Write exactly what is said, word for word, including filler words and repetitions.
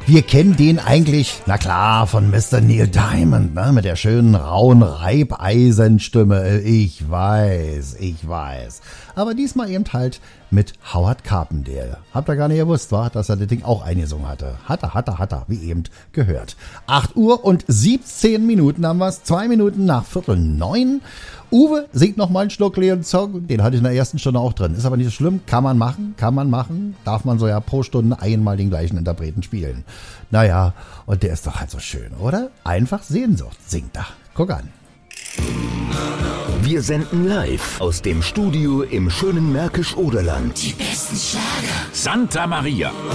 Wir kennen den eigentlich, na klar, von Mister Neil Diamond, ne? Mit der schönen, rauen Reibeisenstimme. Ich weiß, ich weiß. Aber diesmal eben halt mit Howard Carpendale. Habt ihr gar nicht gewusst, war, dass er das Ding auch eingesungen hatte. Hat er, hat er, hat er, wie eben gehört. acht Uhr und siebzehn Minuten haben wir's. Zwei Minuten nach Viertel neun. Uwe singt noch mal einen Schluck Leon Song. Den hatte ich in der ersten Stunde auch drin. Ist aber nicht so schlimm. Kann man machen, kann man machen. Darf man so ja pro Stunde einmal den gleichen Interpreten spielen. Naja, und der ist doch halt so schön, oder? Einfach Sehnsucht singt er. Guck an. Wir senden live aus dem Studio im schönen Märkisch-Oderland. Die besten Schlager. Santa Maria.